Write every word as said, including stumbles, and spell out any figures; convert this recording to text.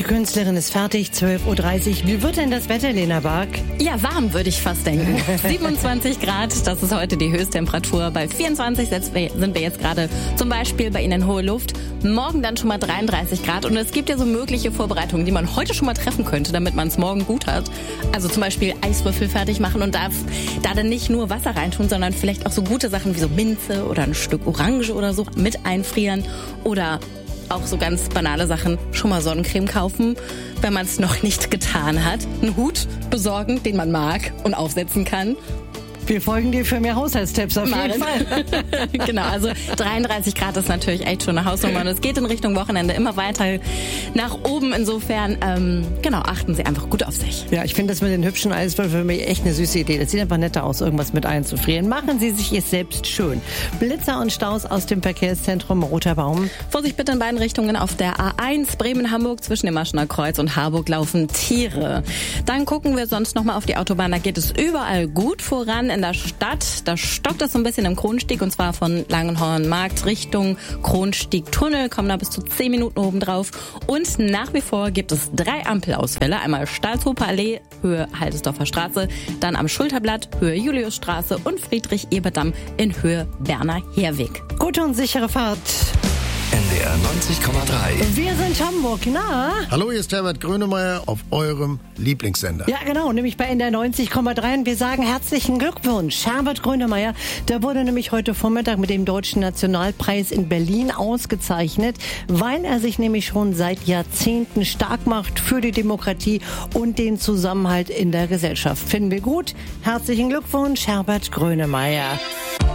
Die Künstlerin ist fertig, zwölf Uhr dreißig. Wie wird denn das Wetter, Lena Bark? Ja, warm würde ich fast denken. siebenundzwanzig Grad, das ist heute die Höchsttemperatur. Bei vierundzwanzig sind wir jetzt gerade zum Beispiel bei Ihnen in Hohe Luft. Morgen dann schon mal dreiunddreißig Grad. Und es gibt ja so mögliche Vorbereitungen, die man heute schon mal treffen könnte, damit man es morgen gut hat. Also zum Beispiel Eiswürfel fertig machen und darf da dann nicht nur Wasser reintun, sondern vielleicht auch so gute Sachen wie so Minze oder ein Stück Orange oder so mit einfrieren. Oder auch so ganz banale Sachen, schon mal Sonnencreme kaufen, wenn man es noch nicht getan hat. Einen Hut besorgen, den man mag und aufsetzen kann. Wir folgen dir für mehr Haushaltstipps auf jeden Fall. Genau, also dreiunddreißig Grad ist natürlich echt schon eine Hausnummer und es geht in Richtung Wochenende immer weiter nach oben. Insofern, ähm, genau, achten Sie einfach gut auf sich. Ja, ich finde das mit den hübschen Eiswürfeln für mich echt eine süße Idee. Das sieht einfach netter aus, irgendwas mit einzufrieren. Machen Sie sich es selbst schön. Blitzer und Staus aus dem Verkehrszentrum Roter Baum. Vorsicht bitte in beiden Richtungen auf der A eins Bremen-Hamburg. Zwischen dem Maschener Kreuz und Harburg laufen Tiere. Dann gucken wir sonst nochmal auf die Autobahn. Da geht es überall gut voran. In der Stadt, da stockt es so ein bisschen im Kronstieg und zwar von Langenhornmarkt Richtung Kronstieg-Tunnel, kommen da bis zu zehn Minuten oben drauf und nach wie vor gibt es drei Ampelausfälle, einmal Stalzhofer Allee, Höhe Haldesdorfer Straße, dann am Schulterblatt, Höhe Juliusstraße und Friedrich-Ebert-Damm in Höhe Berner Heerweg. Gute und sichere Fahrt. N D R neunzig Komma drei. Wir sind Hamburg, na? Hallo, hier ist Herbert Grönemeyer auf eurem Lieblingssender. Ja, genau, nämlich bei N D R neunzig Komma drei und wir sagen herzlichen Glückwunsch. Herbert Grönemeyer, der wurde nämlich heute Vormittag mit dem Deutschen Nationalpreis in Berlin ausgezeichnet, weil er sich nämlich schon seit Jahrzehnten stark macht für die Demokratie und den Zusammenhalt in der Gesellschaft. Finden wir gut. Herzlichen Glückwunsch, Herbert Grönemeyer.